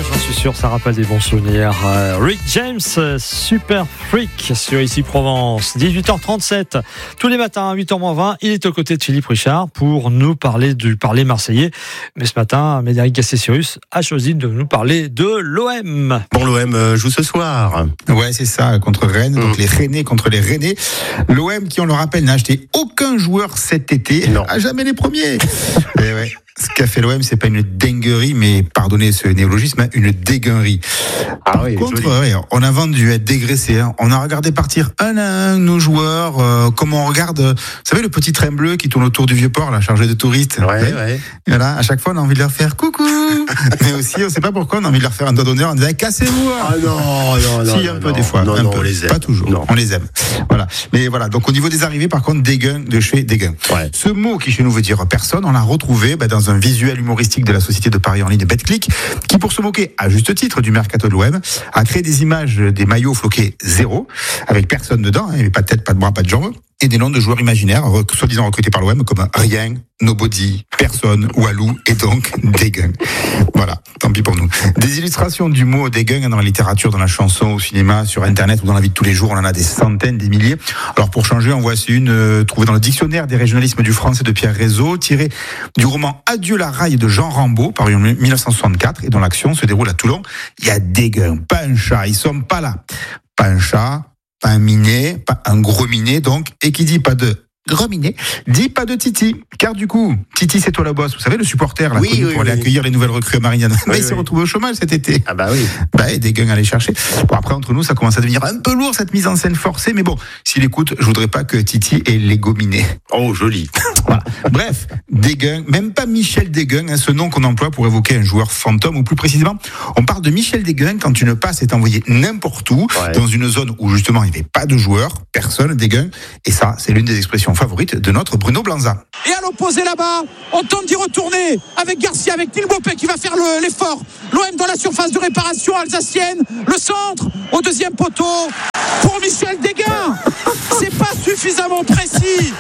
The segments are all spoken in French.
j'en suis sûr, ça rappelle des bons souvenirs. Rick James, Super Freak sur Ici Provence, 18h37. Tous les matins à 8h20, il est aux côtés de Philippe Richard pour nous parler du parler marseillais. Mais ce matin, Médéric Gasset-Sirius a choisi de nous parler de l'OM. Bon, l'OM joue ce soir. Ouais, c'est ça, contre Rennes. Donc les Rennais contre les Rennais. L'OM, qui on le rappelle, n'a acheté aucun joueur cet été. Non. À jamais les premiers. Et ouais. Ce qu'a fait l'OM, c'est pas une dinguerie, mais pardonnez ce néologisme, une dégueulerie. Par contre, ouais, on a vendu, être dégraissé. Hein. On a regardé partir un à un nos joueurs, comme on regarde, vous savez, le petit train bleu qui tourne autour du Vieux-Port, là, chargé de touristes. Ouais. Et voilà, à chaque fois, on a envie de leur faire coucou. Mais aussi, on sait pas pourquoi, on a envie de leur faire un doigt d'honneur en disant cassez-vous. Ah non. Si, un peu des fois. Non, un peu. on les aime. Pas toujours. Non. On les aime. Voilà. Mais voilà. Donc, au niveau des arrivées, par contre, dégueun de chez dégueun. Ouais. Ce mot qui chez nous veut dire personne, on l'a retrouvé dans un visuel humoristique de la société de paris en ligne BetClick, qui, pour se moquer à juste titre du mercato de l'OM, a créé des images des maillots floqués 0, avec personne dedans, hein, pas de tête, pas de bras, pas de jambes, et des noms de joueurs imaginaires, soi-disant recrutés par l'OM, comme Rien, Nobody, Personne, Walou, et donc Dégueun. Voilà, tant pis pour nous. Des illustrations du mot Dégueun dans la littérature, dans la chanson, au cinéma, sur Internet ou dans la vie de tous les jours, on en a des centaines, des milliers. Alors pour changer, en voici une trouvée dans le dictionnaire des régionalismes du français de Pierre Rézeau, tirée du roman Adieu la raille de Jean Rambaud, paru en 1964, et dont l'action se déroule à Toulon. Il y a Dégueun, pas un chat, ils sont pas là. Pas un chat, pas un minet, pas un gros minet, donc, et qui dit pas de gros minet, dit pas de Titi. Car du coup, Titi, c'est toi la boss. Vous savez, le supporter, là, connu pour aller accueillir les nouvelles recrues à Marignane. Mais il s'est retrouvé au chômage cet été. Ah bah oui. Et Dégueun allait chercher. Bon, après, entre nous, ça commence à devenir un peu lourd, cette mise en scène forcée. Mais bon, s'il écoute, je voudrais pas que Titi ait l'ego miné. Oh, joli. Voilà. Bref, Dégueun, même pas Michel Dégueun, hein, ce nom qu'on emploie pour évoquer un joueur fantôme, ou plus précisément, on parle de Michel Dégueun quand une passe est envoyée n'importe où, dans une zone où justement il n'y avait pas de joueur, personne, Dégueun. Et ça, c'est l'une des expressions favorites de notre Bruno Blanza. Et à l'opposé là-bas, on tente d'y retourner avec Garcia, avec Nilbopé qui va faire l'effort. L'OM dans la surface de réparation alsacienne, le centre au deuxième poteau pour Michel Dégueun. C'est pas suffisamment précis.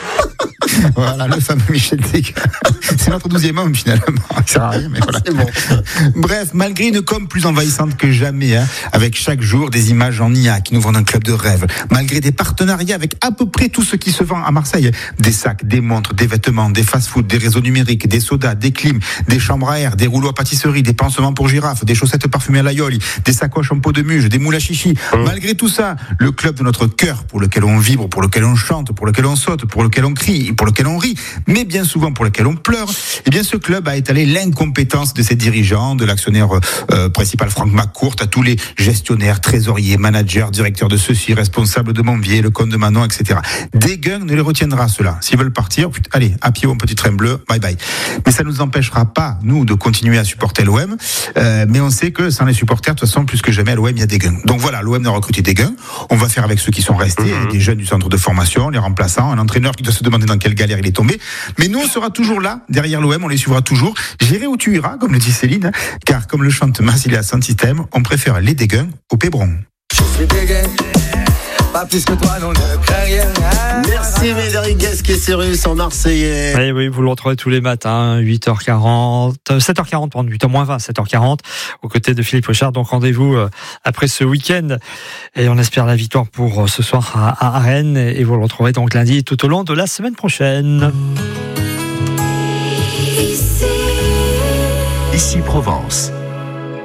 Voilà, le fameux Michel Dégueun. C'est notre 12e homme finalement. Ça sert à rien, mais voilà. C'est bon. Bref, malgré une com plus envahissante que jamais, hein, avec chaque jour des images en IA qui nous vendent un club de rêve, malgré des partenariats avec à peu près tout ce qui se vend à Marseille, des sacs, des montres, des vêtements, des fast-food, des réseaux numériques, des sodas, des clims, des chambres à air, des rouleaux à pâtisserie, des pansements pour girafes, des chaussettes parfumées à l'aïoli, des sacoches en peau de muge, des moules à chichi. Malgré tout ça, le club de notre cœur, pour lequel on vibre, pour lequel on chante, pour lequel on saute, pour lequel on crie, pour lequel on rit, mais bien souvent pour lequel on pleure, eh bien ce club a étalé l'incompétence de ses dirigeants, de l'actionnaire principal Franck McCourt, à tous les gestionnaires, trésoriers, managers, directeurs de ceci, responsables de Montvier, le comte de Manon, etc. Dégueun ne les retiendra, ceux-là. S'ils veulent partir, allez, à pied ou un petit train bleu, bye bye. Mais ça ne nous empêchera pas, nous, de continuer à supporter l'OM, mais on sait que sans les supporters, de toute façon, plus que jamais, à l'OM, il y a Dégueun. Donc voilà, l'OM a recruté Dégueun. On va faire avec ceux qui sont restés, des jeunes du centre de formation, les remplaçants, un entraîneur qui doit se demander dans quelle galère il est tombé. Mais nous, on sera toujours là, derrière l'OM, on les suivra toujours. J'irai où tu iras, comme le dit Céline, hein, car comme le chante Marsilia Sound System, on préfère les Dégueun au Pébron. Je suis Dégueun, pas plus que toi, non, ne crains rien. Merci Médéric Gasset-Sirius en Marseillais. Et oui, vous le retrouvez tous les matins, 7h40, 8h-20, 7h40, aux côtés de Philippe Richard. Donc rendez-vous après ce week-end. Et on espère la victoire pour ce soir à Rennes. Et vous le retrouverez donc lundi tout au long de la semaine prochaine. Ici Provence.